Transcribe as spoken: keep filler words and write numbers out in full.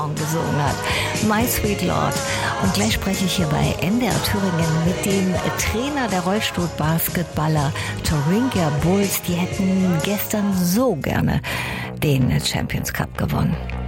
gesungen hat. My Sweet Lord. Und gleich spreche ich hier bei N D R Thüringen mit dem Trainer der Rollstuhl-Basketballer Thuringia Bulls. Die hätten gestern so gerne den Champions Cup gewonnen.